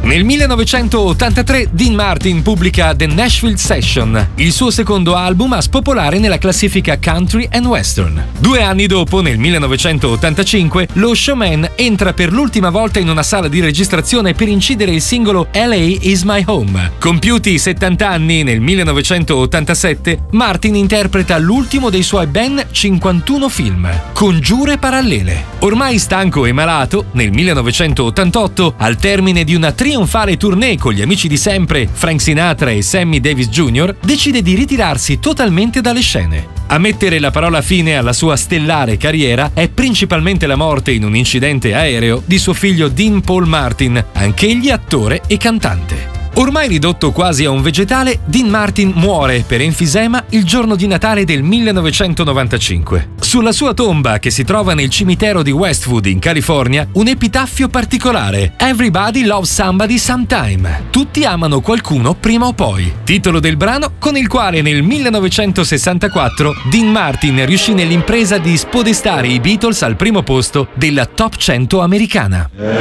Nel 1983 Dean Martin pubblica The Nashville Session, il suo secondo album a spopolare nella classifica country and western. 2 anni dopo, nel 1985, lo showman entra per l'ultima volta in una sala di registrazione per incidere il singolo LA is my home. Compiuti 70 anni, nel 1987, Martin interpreta l'ultimo dei suoi ben 51 film, Congiure parallele. Ormai stanco e malato, nel 1988, al termine di una trionfale tournée con gli amici di sempre, Frank Sinatra e Sammy Davis Jr., decide di ritirarsi totalmente dalle scene. A mettere la parola fine alla sua stellare carriera è principalmente la morte in un incidente aereo di suo figlio Dean Paul Martin, anch'egli attore e cantante. Ormai ridotto quasi a un vegetale, Dean Martin muore per enfisema il giorno di Natale del 1995. Sulla sua tomba, che si trova nel cimitero di Westwood in California, un epitaffio particolare: Everybody loves somebody sometime. Tutti amano qualcuno prima o poi. Titolo del brano con il quale nel 1964 Dean Martin riuscì nell'impresa di spodestare i Beatles al primo posto della Top 100 americana.